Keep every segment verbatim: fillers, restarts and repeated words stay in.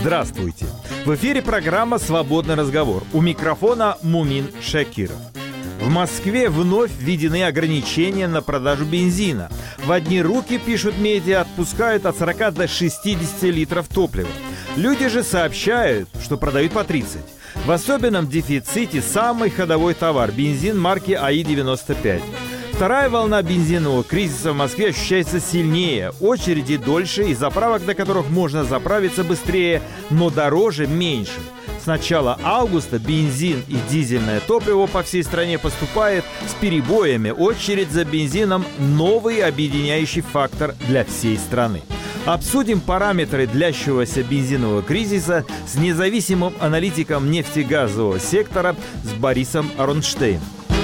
Здравствуйте! В эфире программа «Свободный разговор». У микрофона Мумин Шакиров. В Москве вновь введены ограничения на продажу бензина. В одни руки, пишут медиа, отпускают от сорока до шестидесяти литров топлива. Люди же сообщают, что продают по тридцать. В особенном дефиците самый ходовой товар – бензин марки А И девяносто пять. Вторая волна бензинового кризиса в Москве ощущается сильнее. Очереди дольше, и заправок, до которых можно заправиться быстрее, но дороже меньше. С начала августа бензин и дизельное топливо по всей стране поступает с перебоями. Очередь за бензином – новый объединяющий фактор для всей страны. Обсудим параметры длящегося бензинового кризиса с независимым аналитиком нефтегазового сектора с Борисом Ронштейном.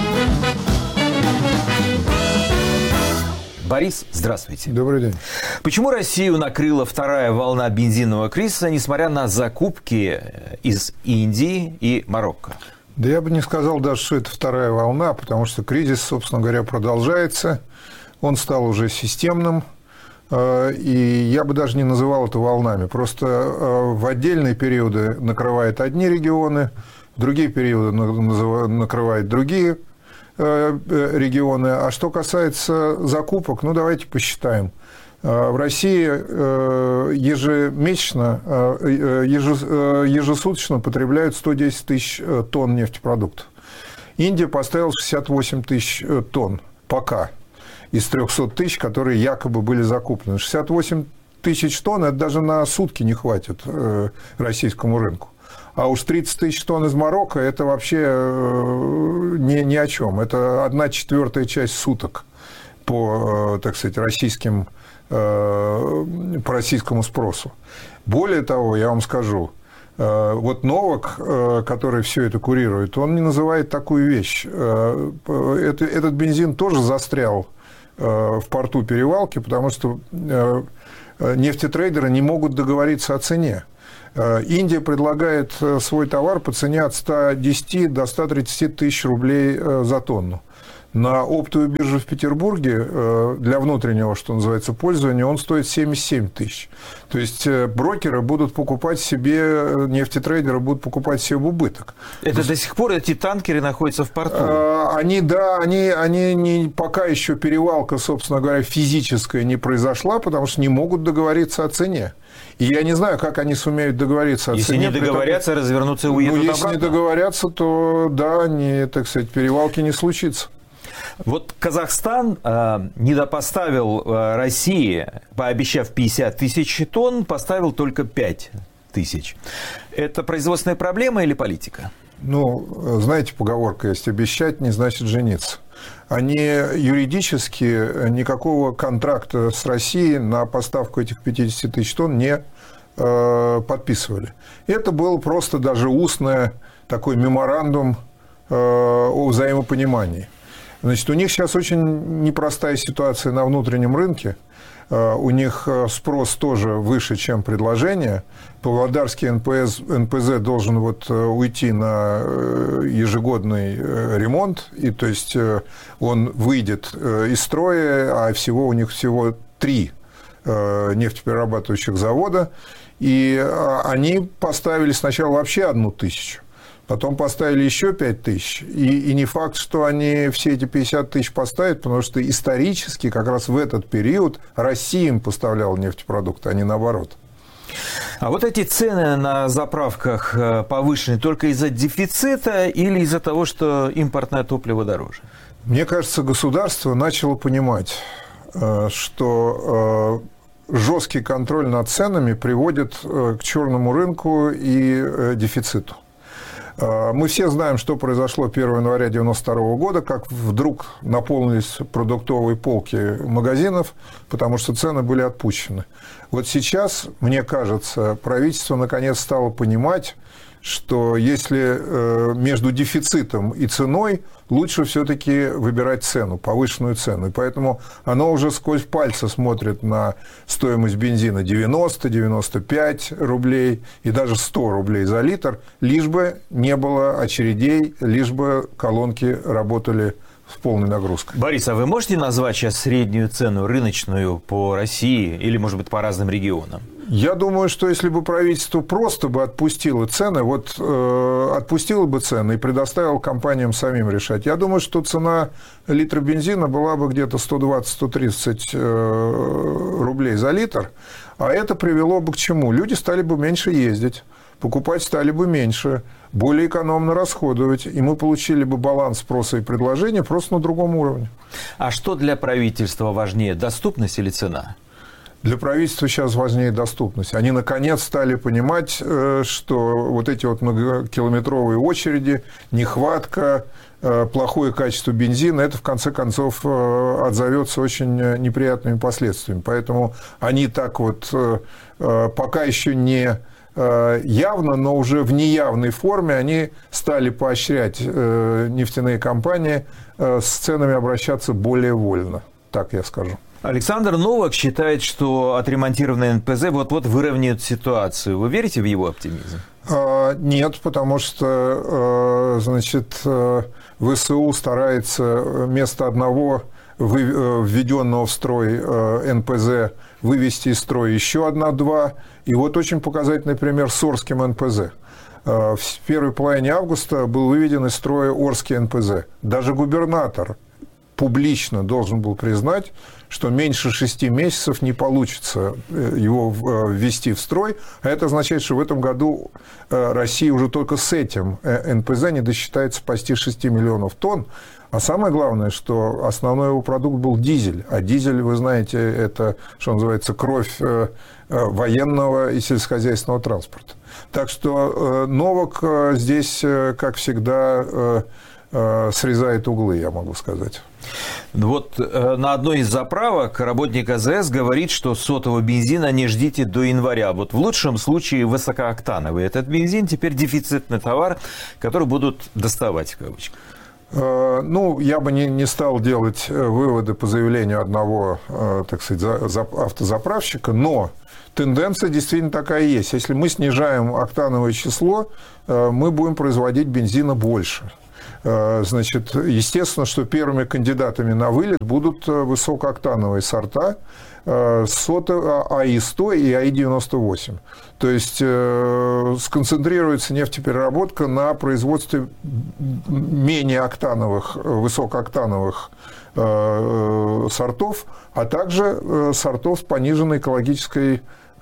Борис, здравствуйте. Добрый день. Почему Россию накрыла вторая волна бензинового кризиса, несмотря на закупки из Индии и Марокко? Да я бы не сказал даже, что это вторая волна, потому что кризис, собственно говоря, продолжается. Он стал уже системным. И я бы даже не называл это волнами. Просто в отдельные периоды накрывает одни регионы, в другие периоды накрывает другие регионы. А что касается закупок, ну, давайте посчитаем. В России ежемесячно, ежесуточно потребляют сто десять тысяч тонн нефтепродуктов. Индия поставила шестьдесят восемь тысяч тонн пока из трехсот тысяч, которые якобы были закуплены. шестьдесят восемь тысяч тонн – это даже на сутки не хватит российскому рынку. А уж тридцать тысяч тонн из Марокко – это вообще ни, ни о чем. Это одна четвертая часть суток по, так сказать, российским, по российскому спросу. Более того, я вам скажу, вот Новак, который все это курирует, он не называет такую вещь. Это, этот бензин тоже застрял в порту перевалки, потому что нефтетрейдеры не могут договориться о цене. Индия предлагает свой товар по цене от ста десяти до ста тридцати тысяч рублей за тонну. На оптовой бирже в Петербурге для внутреннего, что называется, пользования он стоит семьдесят семь тысяч. То есть брокеры будут покупать себе, нефтетрейдеры будут покупать себе в убыток. Это есть, до сих пор эти танкеры находятся в порту? Они, да, они, они не, пока еще перевалка, собственно говоря, физическая не произошла, потому что не могут договориться о цене. И я не знаю, как они сумеют договориться о если цене. Если не договорятся, том, развернутся и уедут ну, обратно. Если не договорятся, то, да, не, так сказать, перевалки не случится. Вот Казахстан э, недопоставил э, России, пообещав пятьдесят тысяч тонн, поставил только пять тысяч. Это производственная проблема или политика? Ну, знаете, поговорка есть: обещать не значит жениться. Они юридически никакого контракта с Россией на поставку этих пятидесяти тысяч тонн не э, подписывали. Это был просто даже устный такой меморандум э, о взаимопонимании. Значит, у них сейчас очень непростая ситуация на внутреннем рынке. У них спрос тоже выше, чем предложение. Павлодарский эн пэ эс, эн пэ зэ должен вот уйти на ежегодный ремонт, и то есть он выйдет из строя, а всего у них всего три нефтеперерабатывающих завода, и они поставили сначала вообще одну тысячу. Потом поставили еще пять тысяч, и, и не факт, что они все эти пятьдесят тысяч поставят, потому что исторически как раз в этот период Россия им поставляла нефтепродукты, а не наоборот. А вот эти цены на заправках повышены только из-за дефицита или из-за того, что импортное топливо дороже? Мне кажется, государство начало понимать, что жесткий контроль над ценами приводит к черному рынку и дефициту. Мы все знаем, что произошло первого января девяносто второго года, как вдруг наполнились продуктовые полки магазинов, потому что цены были отпущены. Вот сейчас, мне кажется, правительство наконец стало понимать, что если между дефицитом и ценой, лучше все-таки выбирать цену, повышенную цену. И поэтому оно уже сквозь пальцы смотрит на стоимость бензина девяносто, девяносто пять рублей и даже сто рублей за литр, лишь бы не было очередей, лишь бы колонки работали с полной нагрузкой. Борис, а вы можете назвать сейчас среднюю цену рыночную по России или, может быть, по разным регионам? Я думаю, что если бы правительство просто бы отпустило цены, вот э, отпустило бы цены и предоставило компаниям самим решать, я думаю, что цена литра бензина была бы где-то сто двадцать - сто тридцать э, рублей за литр, а это привело бы к чему? Люди стали бы меньше ездить, покупать стали бы меньше, более экономно расходовать, и мы получили бы баланс спроса и предложения просто на другом уровне. А что для правительства важнее, доступность или цена? Для правительства сейчас важнее доступность. Они, наконец, стали понимать, что вот эти вот многокилометровые очереди, нехватка, плохое качество бензина, это, в конце концов, отзовется очень неприятными последствиями. Поэтому они так вот, пока еще не явно, но уже в неявной форме, они стали поощрять нефтяные компании с ценами обращаться более вольно, так я скажу. Александр Новак считает, что отремонтированные эн пэ зэ вот-вот выровняют ситуацию. Вы верите в его оптимизм? Нет, потому что, значит, вэ эс у старается вместо одного введенного в строй эн пэ зэ вывести из строя еще одна-два. И вот очень показательный пример с Орским эн пэ зэ. В первой половине августа был выведен из строя Орский эн пэ зэ. Даже губернатор публично должен был признать, что меньше шести месяцев не получится его ввести в строй. А это означает, что в этом году Россия уже только с этим эн пэ зэ не досчитается почти шести миллионов тонн. А самое главное, что основной его продукт был дизель. А дизель, вы знаете, это, что называется, кровь военного и сельскохозяйственного транспорта. Так что Новак здесь, как всегда, срезает углы, я могу сказать. Вот на одной из заправок работник а зэ эс говорит, что сотового бензина не ждите до января. Вот в лучшем случае высокооктановый этот бензин теперь дефицитный товар, который будут доставать в кавычках. Ну, я бы не, не стал делать выводы по заявлению одного, так сказать, автозаправщика, но тенденция действительно такая есть. Если мы снижаем октановое число, мы будем производить бензина больше. Значит, естественно, что первыми кандидатами на вылет будут высокооктановые сорта СОТа, а и сто и а и девяносто восемь. То есть сконцентрируется нефтепереработка на производстве менее октановых, высокооктановых сортов, а также сортов с пониженной экологической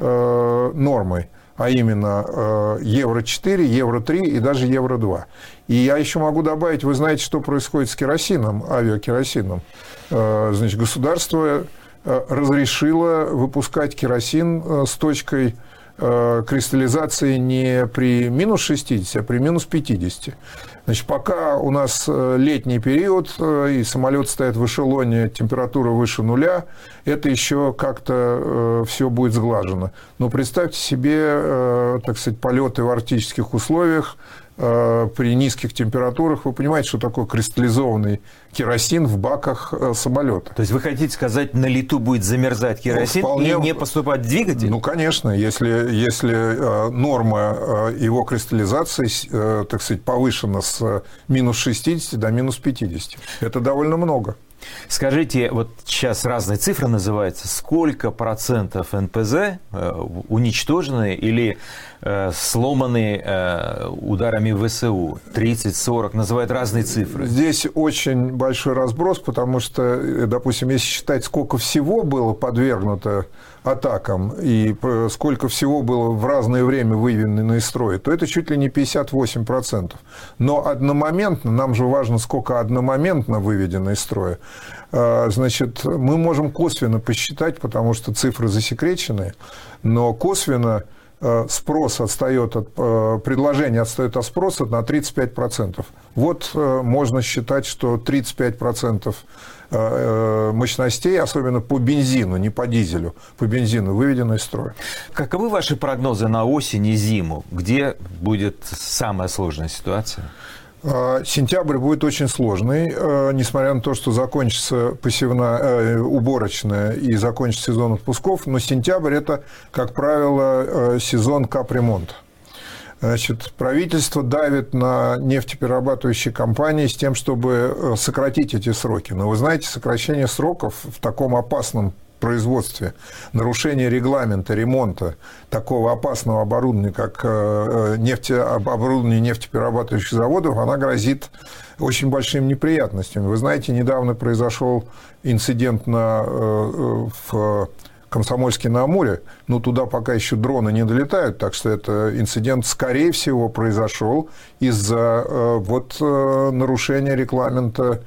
нормой, а именно евро четыре, евро три и даже евро два. И я еще могу добавить, вы знаете, что происходит с керосином, авиакеросином. Значит, государство разрешило выпускать керосин с точкой кристаллизации не при минус шестидесяти, а при минус пятидесяти. Значит, пока у нас летний период, и самолет стоит в эшелоне, температура выше нуля, это еще как-то все будет сглажено. Но представьте себе, так сказать, полеты в арктических условиях, при низких температурах, вы понимаете, что такое кристаллизованный керосин в баках самолета. То есть вы хотите сказать, на лету будет замерзать керосин, ну, вполне... и не поступать в двигатель? Ну, конечно, если, если норма его кристаллизации, так сказать, повышена с минус шестидесяти до минус пятидесяти. Это довольно много. Скажите, вот сейчас разные цифры называются, сколько процентов эн пэ зэ уничтожены или э, сломаны э, ударами вэ эс у? тридцать, сорок, называют разные цифры. Здесь очень большой разброс, потому что, допустим, если считать, сколько всего было подвергнуто атакам и сколько всего было в разное время выведено из строя, то это чуть ли не пятьдесят восемь процентов. Но одномоментно, нам же важно, сколько одномоментно выведено из строя, значит, мы можем косвенно посчитать, потому что цифры засекречены, но косвенно спрос отстает от предложения, отстает от спроса на тридцать пять процентов. Вот можно считать, что тридцать пять процентов мощностей, особенно по бензину, не по дизелю, по бензину, выведено из строя. Каковы ваши прогнозы на осень и зиму? Где будет самая сложная ситуация? Сентябрь будет очень сложный, несмотря на то, что закончится посевная, уборочная и закончится сезон отпусков, но сентябрь – это, как правило, сезон капремонта. Значит, правительство давит на нефтеперерабатывающие компании с тем, чтобы сократить эти сроки. Но вы знаете, сокращение сроков в таком опасном производстве, нарушение регламента ремонта такого опасного оборудования, как нефте, оборудование нефтеперерабатывающих заводов, она грозит очень большими неприятностями. Вы знаете, недавно произошел инцидент на, в Комсомольске-на-Амуре, но туда пока еще дроны не долетают, так что это инцидент, скорее всего, произошел из-за вот, нарушения регламента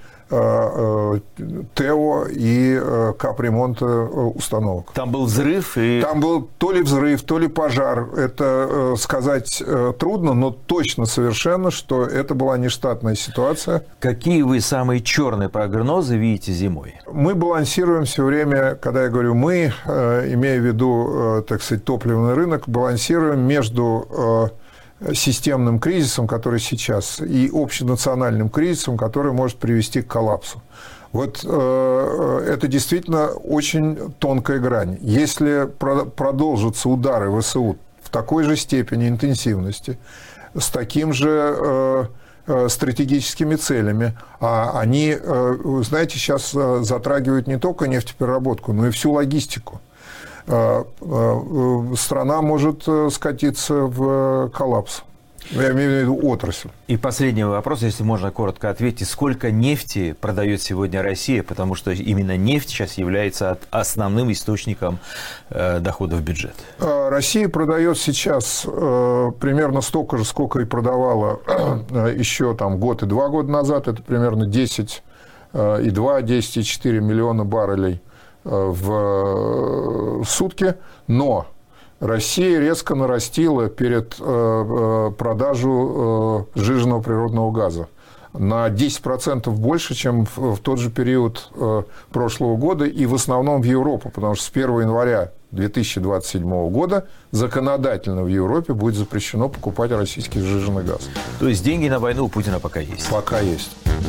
ТЭО и капремонта установок. Там был взрыв? И... Там был то ли взрыв, то ли пожар. Это сказать трудно, но точно совершенно, что это была нештатная ситуация. Какие вы самые черные прогнозы видите зимой? Мы балансируем все время, когда я говорю «мы», имея в виду, так сказать, топливный рынок, балансируем между системным кризисом, который сейчас, и общенациональным кризисом, который может привести к коллапсу. Вот э, это действительно очень тонкая грань. Если про- продолжатся удары ВСУ в такой же степени интенсивности, с таким же э, э, стратегическими целями, а они, э, знаете, сейчас затрагивают не только нефтепереработку, но и всю логистику, страна может скатиться в коллапс. Я имею в виду отрасль. И последний вопрос, если можно коротко ответить. Сколько нефти продает сегодня Россия? Потому что именно нефть сейчас является основным источником э, доходов в бюджет. Россия продает сейчас э, примерно столько же, сколько и продавала э, еще там, год и два года назад. Это примерно десять и два, десять и четыре миллиона баррелей в сутки, но Россия резко нарастила перед продажу сжиженного природного газа на десять процентов больше, чем в тот же период прошлого года, и в основном в Европу, потому что с первого января две тысячи двадцать седьмого года законодательно в Европе будет запрещено покупать российский сжиженный газ. То есть деньги на войну у Путина пока есть? Пока есть.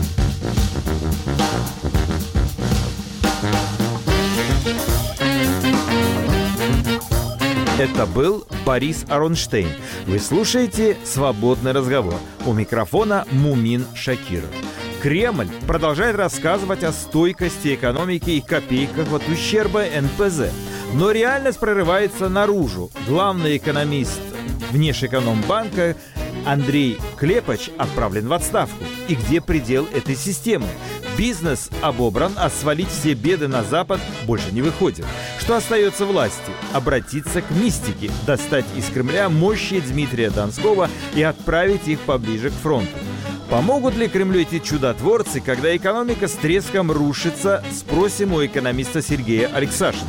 Это был Борис Аронштейн. Вы слушаете «Свободный разговор». У микрофона Мумин Шакиров. Кремль продолжает рассказывать о стойкости экономики и копейках от ущерба эн пэ зэ. Но реальность прорывается наружу. Главный экономист Внешэкономбанка Андрей Клепач отправлен в отставку. И где предел этой системы? Бизнес обобран, а свалить все беды на Запад больше не выходит. Что остается власти? Обратиться к мистике, достать из Кремля мощи Дмитрия Донского и отправить их поближе к фронту. Помогут ли Кремлю эти чудотворцы, когда экономика с треском рушится? Спросим у экономиста Сергея Алексашина.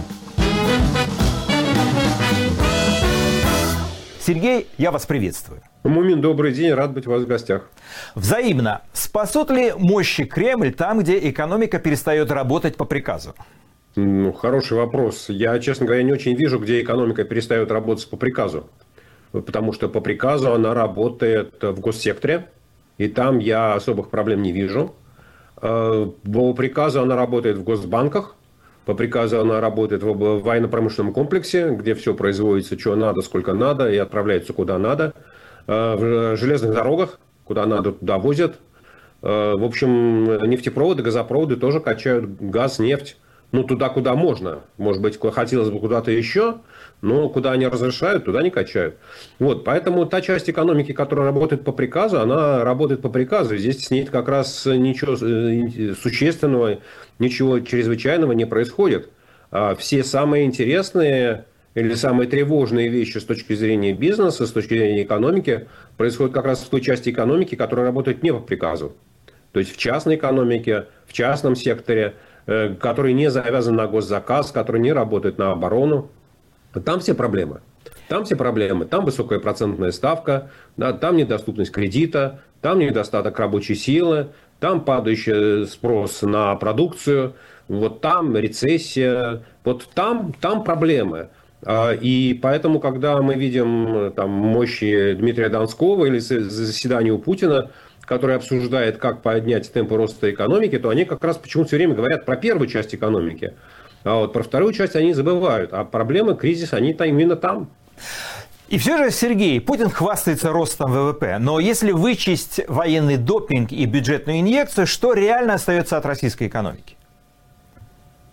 Сергей, я вас приветствую. Мумин, добрый день, рад быть у вас в гостях. Взаимно. Спасут ли мощи Кремль там, где экономика перестает работать по приказу? Ну, хороший вопрос. Я, честно говоря, не очень вижу, где экономика перестает работать по приказу. Потому что по приказу она работает в госсекторе, и там я особых проблем не вижу. По приказу она работает в госбанках, по приказу она работает в военно-промышленном комплексе, где все производится, что надо, сколько надо, и отправляется куда надо. В железных дорогах, куда надо, туда возят. В общем, нефтепроводы, газопроводы тоже качают газ, нефть. Ну, туда, куда можно. Может быть, хотелось бы куда-то еще, но куда они разрешают, туда не качают. Вот, поэтому та часть экономики, которая работает по приказу, она работает по приказу. Здесь с ней как раз ничего существенного, ничего чрезвычайного не происходит. Все самые интересные или самые тревожные вещи с точки зрения бизнеса, с точки зрения экономики, происходят как раз в той части экономики, которая работает не по приказу. То есть в частной экономике, в частном секторе, который не завязан на госзаказ, который не работает на оборону. Там все проблемы. Там все проблемы. Там высокая процентная ставка, да, там недоступность кредита, там недостаток рабочей силы, там падающий спрос на продукцию, вот там рецессия, вот там, там проблемы. И поэтому, когда мы видим там, мощи Дмитрия Донского или заседание у Путина, который обсуждает, как поднять темпы роста экономики, то они как раз почему-то все время говорят про первую часть экономики. А вот про вторую часть они забывают. А проблемы, кризис, они там, именно там. И все же, Сергей, Путин хвастается ростом вэ вэ пэ. Но если вычесть военный допинг и бюджетную инъекцию, что реально остается от российской экономики?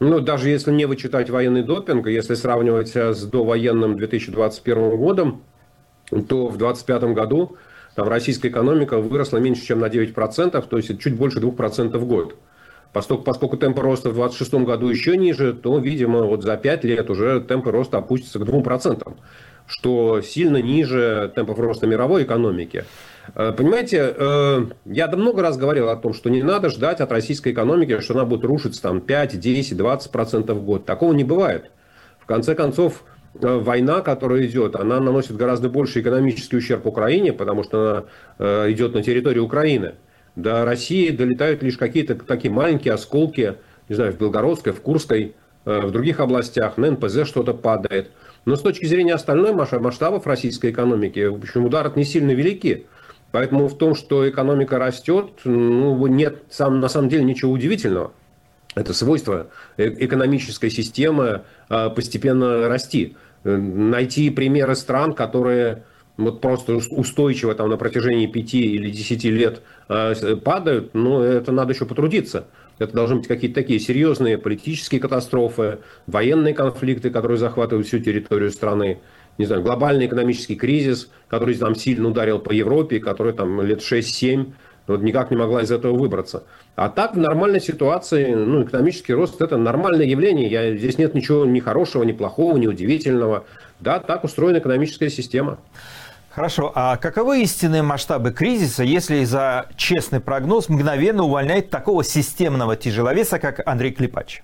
Ну, даже если не вычитать военный допинг, если сравнивать с довоенным две тысячи двадцать первым годом, то в двадцать пятом году там российская экономика выросла меньше, чем на девять процентов, то есть чуть больше двух процентов в год. Поскольку, поскольку темпы роста в двадцать шестом году еще ниже, то, видимо, вот за пять лет уже темпы роста опустятся к двум процентам, что сильно ниже темпов роста мировой экономики. Понимаете, я много раз говорил о том, что не надо ждать от российской экономики, что она будет рушиться там пять, десять, двадцать процентов в год. Такого не бывает. В конце концов, война, которая идет, она наносит гораздо больше экономический ущерб Украине, потому что она идет на территории Украины. До России долетают лишь какие-то такие маленькие осколки, не знаю, в Белгородской, в Курской, в других областях, на эн пэ зэ что-то падает. Но с точки зрения остальной масштабов российской экономики, в общем, удары не сильно велики. Поэтому в том, что экономика растет, ну, нет сам, на самом деле ничего удивительного. Это свойство экономической системы постепенно расти. Найти примеры стран, которые вот просто устойчиво там, на протяжении пяти или десяти лет падают, ну, это надо еще потрудиться. Это должны быть какие-то такие серьезные политические катастрофы, военные конфликты, которые захватывают всю территорию страны. Не знаю, глобальный экономический кризис, который там сильно ударил по Европе, который там лет шесть-семь вот, никак не могла из этого выбраться. А так в нормальной ситуации, ну, экономический рост – это нормальное явление. Я, здесь нет ничего ни хорошего, ни плохого, ни удивительного. Да, так устроена экономическая система. Хорошо. А каковы истинные масштабы кризиса, если за честный прогноз мгновенно увольняет такого системного тяжеловеса, как Андрей Клепач?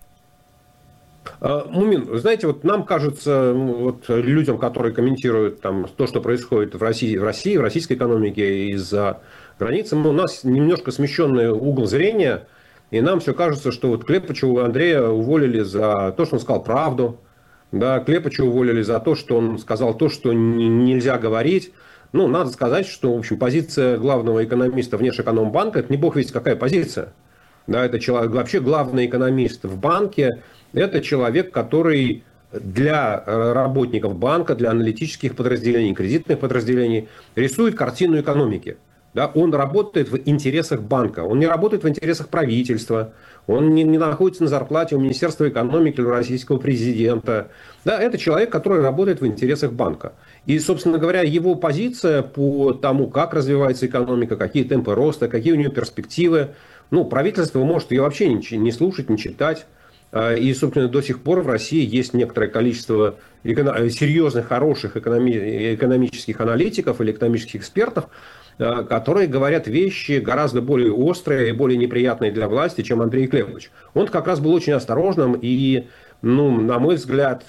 Мумин, знаете, вот нам кажется, вот людям, которые комментируют там, то, что происходит в России, в России, в российской экономике из-за границы, у нас немножко смещенный угол зрения, и нам все кажется, что вот Клепача Андрея уволили за то, что он сказал правду, да, Клепача уволили за то, что он сказал то, что нельзя говорить. Ну, надо сказать, что, в общем, позиция главного экономиста Внешэкономбанка – это не бог весть какая позиция. Да, это человек, вообще главный экономист в банке – это человек, который для работников банка, для аналитических подразделений, кредитных подразделений рисует картину экономики. Да, он работает в интересах банка, он не работает в интересах правительства, он не, не находится на зарплате у Министерства экономики или у российского президента. Да, это человек, который работает в интересах банка. И, собственно говоря, его позиция по тому, как развивается экономика, какие темпы роста, какие у нее перспективы, ну, правительство может ее вообще не, не слушать, не читать. И, собственно, до сих пор в России есть некоторое количество серьезных, хороших экономи- экономических аналитиков или экономических экспертов, которые говорят вещи гораздо более острые и более неприятные для власти, чем Андрей Клепач. Он как раз был очень осторожным и, ну, на мой взгляд,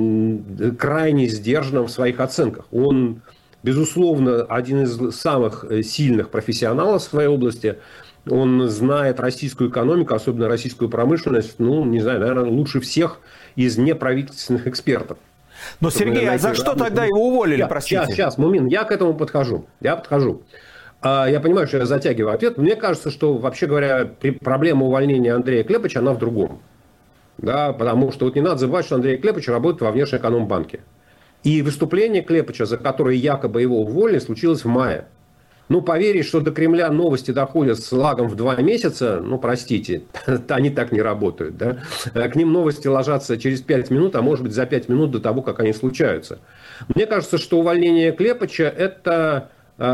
крайне сдержанным в своих оценках. Он, безусловно, один из самых сильных профессионалов в своей области. Он знает российскую экономику, особенно российскую промышленность, ну, не знаю, наверное, лучше всех из неправительственных экспертов. Но, Сергей, а за что тогда его уволили, простите? Сейчас, сейчас, Мумин, я к этому подхожу. Я подхожу. Я понимаю, что я затягиваю ответ. Мне кажется, что, вообще говоря, проблема увольнения Андрея Клепача, она в другом. Да, потому что вот не надо забывать, что Андрей Клепач работает во Внешэкономбанке. И выступление Клепача, за которое якобы его уволили, случилось в мае. Ну, поверить, что до Кремля новости доходят с лагом в два месяца, ну, простите, они так не работают. Да? К ним новости ложатся через пять минут, а может быть за пять минут до того, как они случаются. Мне кажется, что увольнение Клепача – это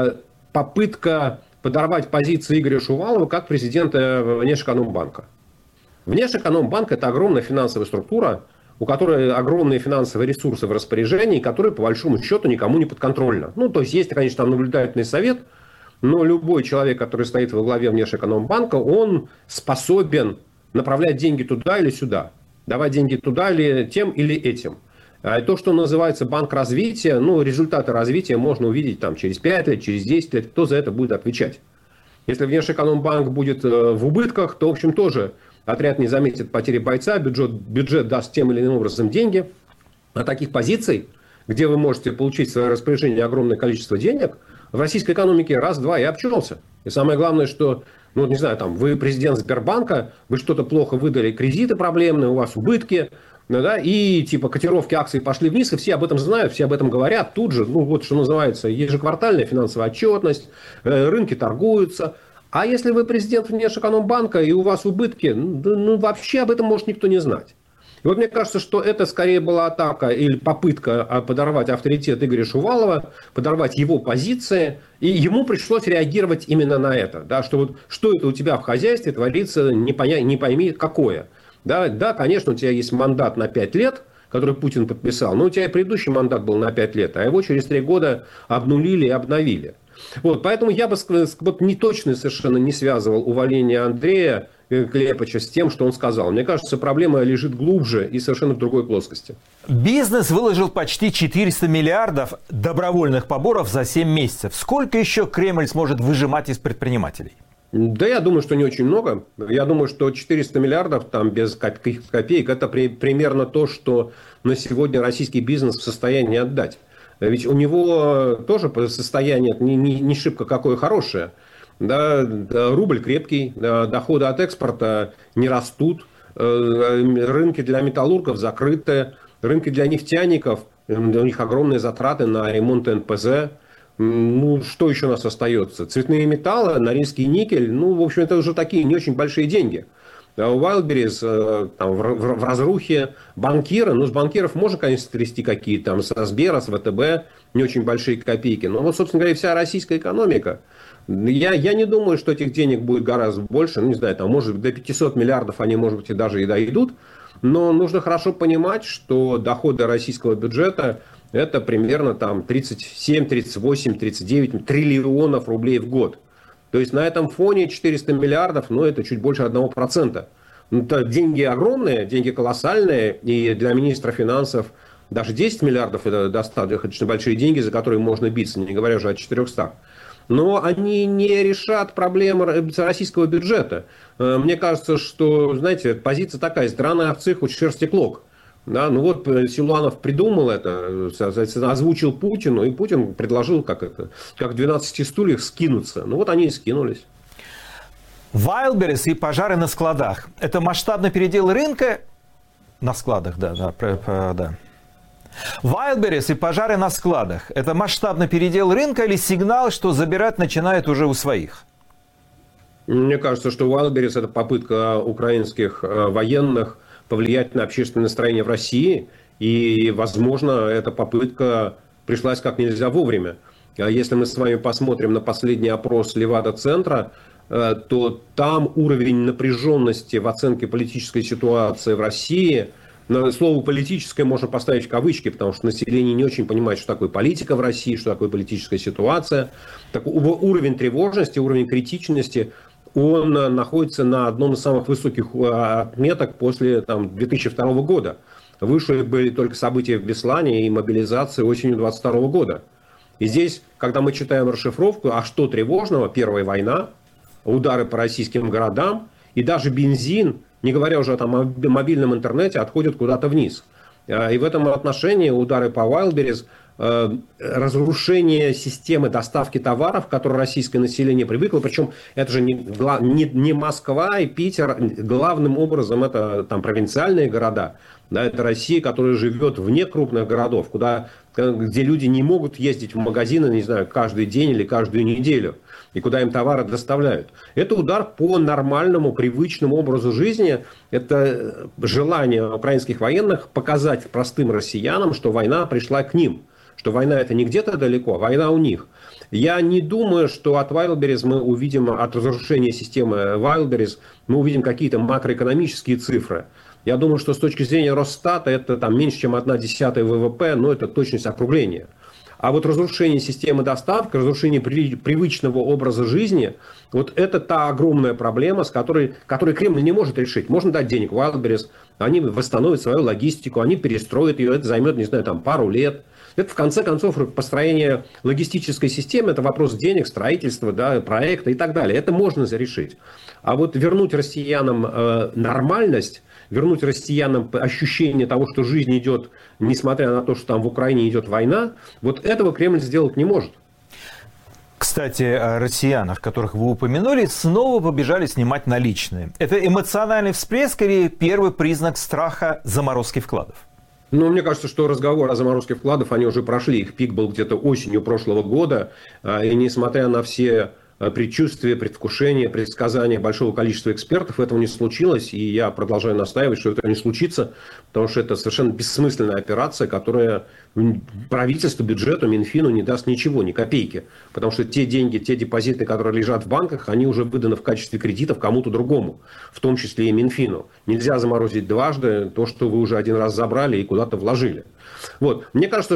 попытка подорвать позиции Игоря Шувалова как президента Внешэкономбанка. Внешэкономбанк – это огромная финансовая структура, у которой огромные финансовые ресурсы в распоряжении, которые, по большому счету, никому не подконтрольны. Ну, то есть, есть, конечно, там наблюдательный совет, но любой человек, который стоит во главе Внешэкономбанка, он способен направлять деньги туда или сюда, давать деньги туда или тем или этим. А то, что называется банк развития, ну, результаты развития можно увидеть там, через пять лет, через десять лет, кто за это будет отвечать. Если Внешэкономбанк будет в убытках, то, в общем, тоже отряд не заметит потери бойца, бюджет, бюджет даст тем или иным образом деньги. А таких позиций, где вы можете получить в свое распоряжение огромное количество денег, в российской экономике раз-два и обчелся. И самое главное, что, ну, не знаю, там, вы президент Сбербанка, вы что-то плохо выдали, кредиты проблемные, у вас убытки, ну, да, и типа котировки акций пошли вниз, и все об этом знают, все об этом говорят тут же. Ну, вот что называется ежеквартальная финансовая отчетность, э, рынки торгуются. А если вы президент Внешэкономбанка и у вас убытки, ну, ну вообще об этом может никто не знать. И вот мне кажется, что это скорее была атака или попытка подорвать авторитет Игоря Шувалова, подорвать его позиции, и ему пришлось реагировать именно на это, да, что вот что это у тебя в хозяйстве творится, не, поня... не пойми какое. Да, да, конечно, у тебя есть мандат на пять лет, который Путин подписал, но у тебя и предыдущий мандат был на пять лет, а его через три года обнулили и обновили. Вот, поэтому я бы вот, не точно совершенно не связывал увольнение Андрея Клепача с тем, что он сказал. Мне кажется, проблема лежит глубже и совершенно в другой плоскости. Бизнес выложил почти четыреста миллиардов добровольных поборов за семь месяцев. Сколько еще Кремль сможет выжимать из предпринимателей? Да, я думаю, что не очень много. Я думаю, что четыреста миллиардов там без копеек, это при, примерно то, что на сегодня российский бизнес в состоянии отдать. Ведь у него тоже состояние не, не, не шибко какое хорошее. Да, рубль крепкий, да, доходы от экспорта не растут, рынки для металлургов закрыты, рынки для нефтяников, у них огромные затраты на ремонт эн пэ зэ. Ну, что еще у нас остается? Цветные металлы, Норильский никель, ну, в общем, это уже такие не очень большие деньги. А у Wildberries там, в, в, в разрухе, банкиры, ну, с банкиров можно, конечно, трясти какие-то, там, с Сбера, с вэ тэ бэ, не очень большие копейки. Но вот, собственно говоря, вся российская экономика. Я, я не думаю, что этих денег будет гораздо больше, ну, не знаю, там, может быть, до пятисот миллиардов они, может быть, и даже и дойдут. Но нужно хорошо понимать, что доходы российского бюджета – это примерно там тридцать семь, тридцать восемь, тридцать девять триллионов рублей в год. То есть на этом фоне четыреста миллиардов, ну это чуть больше одного процента. Ну, это деньги огромные, деньги колоссальные. И для министра финансов даже десять миллиардов это достаточно большие деньги, за которые можно биться, не говоря уже о четырехстах. Но они не решат проблемы российского бюджета. Мне кажется, что, знаете, позиция такая: страна овцы, хоть шерсти клок. Да, ну вот Силуанов придумал это, озвучил Путину, и Путин предложил, как это, как в двенадцати стульях, скинуться. Ну вот они и скинулись. Wildberries и пожары на складах. Это масштабный передел рынка на складах, да, да, да. Wildberries и пожары на складах. Это масштабный передел рынка или сигнал, что забирать начинают уже у своих? Мне кажется, что Wildberries – это попытка украинских военных повлиять на общественное настроение в России. И, возможно, эта попытка пришлась как нельзя вовремя. Если мы с вами посмотрим на последний опрос Левада-центра, то там уровень напряженности в оценке политической ситуации в России, слово «политическое» можно поставить в кавычки, потому что население не очень понимает, что такое политика в России, что такое политическая ситуация. Так, уровень тревожности, уровень критичности, он находится на одном из самых высоких отметок после там, две тысячи второго года. Выше были только события в Беслане и мобилизация осенью две тысячи двадцать второго года. И здесь, когда мы читаем расшифровку, а что тревожного? Первая война, удары по российским городам и даже бензин, не говоря уже о мобильном интернете, отходят куда-то вниз. И в этом отношении удары по Wildberries, разрушение системы доставки товаров, к которой российское население привыкло, причем это же не, не, не Москва и Питер, главным образом это там провинциальные города, да, это Россия, которая живет вне крупных городов, куда, где люди не могут ездить в магазины, не знаю, каждый день или каждую неделю, и куда им товары доставляют. Это удар по нормальному, привычному образу жизни. Это желание украинских военных показать простым россиянам, что война пришла к ним. Что война это не где-то далеко, а война у них. Я не думаю, что от Wildberries мы увидим, от разрушения системы Wildberries, мы увидим какие-то макроэкономические цифры. Я думаю, что с точки зрения Росстата это там меньше, чем одна десятая вэ вэ пэ, но это точность округления. А вот разрушение системы доставки, разрушение привычного образа жизни, вот это та огромная проблема, с которой, которой Кремль не может решить. Можно дать денег Wildberries, они восстановят свою логистику, они перестроят ее, это займет, не знаю, там пару лет. Это, в конце концов, построение логистической системы, это вопрос денег, строительства, да, проекта и так далее. Это можно решить. А вот вернуть россиянам э, нормальность, вернуть россиянам ощущение того, что жизнь идет, несмотря на то, что там в Украине идет война, вот этого Кремль сделать не может. Кстати, о россиянах, которых вы упомянули, снова побежали снимать наличные. Это эмоциональный всплеск или первый признак страха заморозки вкладов? Ну, мне кажется, что разговоры о заморозке вкладов, они уже прошли. Их пик был где-то осенью прошлого года. И несмотря на все предчувствие, предвкушение, предсказание большого количества экспертов. Этого не случилось, и я продолжаю настаивать, что это не случится, потому что это совершенно бессмысленная операция, которая правительству, бюджету, Минфину не даст ничего, ни копейки. Потому что те деньги, те депозиты, которые лежат в банках, они уже выданы в качестве кредитов кому-то другому, в том числе и Минфину. Нельзя заморозить дважды то, что вы уже один раз забрали и куда-то вложили. Вот. Мне кажется,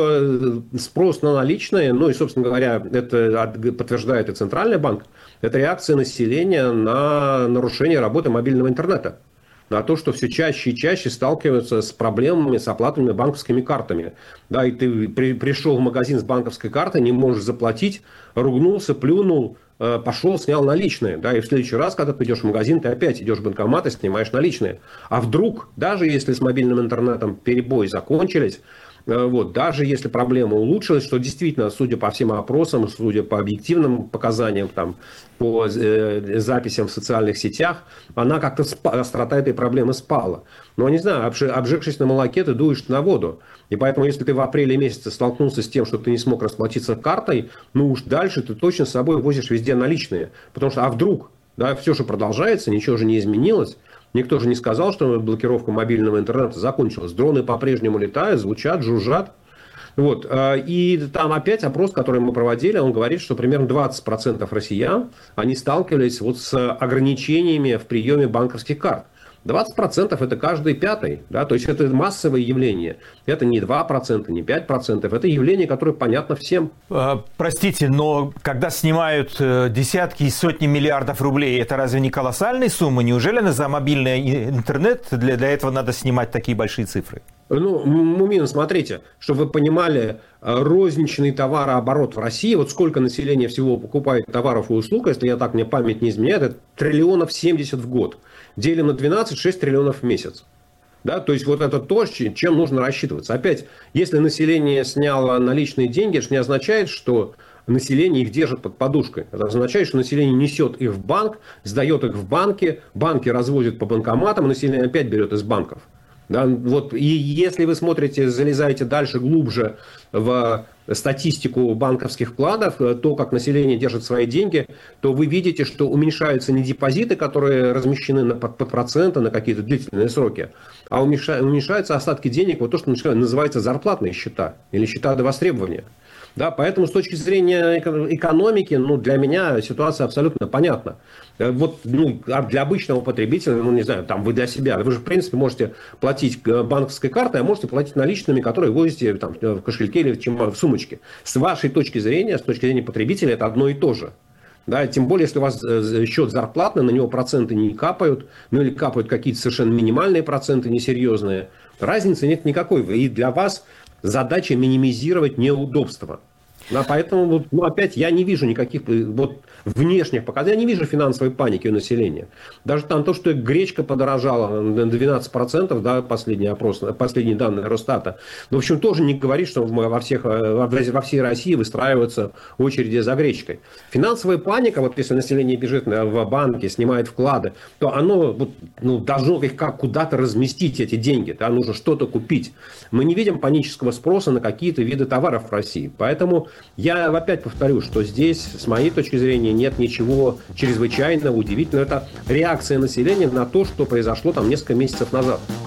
что спрос на наличные, ну и, собственно говоря, это подтверждает и Центральный банк, это реакция населения на нарушение работы мобильного интернета. На то, что все чаще и чаще сталкиваются с проблемами с оплатами банковскими картами. Да, и ты при, пришел в магазин с банковской картой, не можешь заплатить, ругнулся, плюнул, пошел, снял наличные. Да, и в следующий раз, когда ты идешь в магазин, ты опять идешь в банкомат и снимаешь наличные. А вдруг, даже если с мобильным интернетом перебои закончились, вот, даже если проблема улучшилась, что действительно, судя по всем опросам, судя по объективным показаниям, там, по э, записям в социальных сетях, она как-то, спа- острота этой проблемы спала. Но, не знаю, обжегшись на молоке, ты дуешь на воду. И поэтому, если ты в апреле месяце столкнулся с тем, что ты не смог расплатиться картой, ну уж дальше ты точно с собой возишь везде наличные. Потому что, а вдруг, да, все же продолжается, ничего же не изменилось. Никто же не сказал, что блокировка мобильного интернета закончилась. Дроны по-прежнему летают, звучат, жужжат. Вот. И там опять опрос, который мы проводили, он говорит, что примерно двадцать процентов россиян, они сталкивались вот с ограничениями в приеме банковских карт. двадцать процентов это каждый пятый, да, то есть это массовое явление. Это не два процента, не пять процентов, это явление, которое понятно всем. Простите, но когда снимают десятки и сотни миллиардов рублей, это разве не колоссальные суммы? Неужели за мобильный интернет для, для этого надо снимать такие большие цифры? Ну, Мумин, смотрите, чтобы вы понимали, розничный товарооборот в России, вот сколько населения всего покупает товаров и услуг, если я так, мне память не изменяет, это триллионов семьдесят в год. Делим на двенадцать, шесть триллионов в месяц. Да, то есть вот это то, чем нужно рассчитываться. Опять, если население сняло наличные деньги, это же не означает, что население их держит под подушкой. Это означает, что население несет их в банк, сдает их в банки, банки развозят по банкоматам, и население опять берет из банков. Да, вот, и если вы смотрите, залезаете дальше, глубже в статистику банковских вкладов, то, как население держит свои деньги, то вы видите, что уменьшаются не депозиты, которые размещены на, под, под проценты на какие-то длительные сроки, а уменьшаются остатки денег, вот то, что называется зарплатные счета или счета до востребования. Да, поэтому с точки зрения экономики, ну, для меня ситуация абсолютно понятна. Вот, ну, для обычного потребителя, ну, не знаю, там вы для себя, вы же, в принципе, можете платить банковской картой, а можете платить наличными, которые возите там, в кошельке или в сумочке. С вашей точки зрения, с точки зрения потребителя, это одно и то же. Да, тем более, если у вас счет зарплатный, на него проценты не капают, ну или капают какие-то совершенно минимальные проценты, несерьезные. Разницы нет никакой. И для вас задача минимизировать неудобства. Да, поэтому, ну, опять, я не вижу никаких вот, внешних показателей, я не вижу финансовой паники у населения. Даже там то, что гречка подорожала на двенадцать процентов, да, последний опрос, последние данные Росстата, ну, в общем, тоже не говорит, что во, всех, во всей России выстраиваются очереди за гречкой. Финансовая паника, вот если население бежит в банки, снимает вклады, то оно вот, ну, должно их как куда-то разместить, эти деньги, да, нужно что-то купить. Мы не видим панического спроса на какие-то виды товаров в России, поэтому я опять повторю, что здесь, с моей точки зрения, нет ничего чрезвычайного, удивительного. Это реакция населения на то, что произошло там несколько месяцев назад.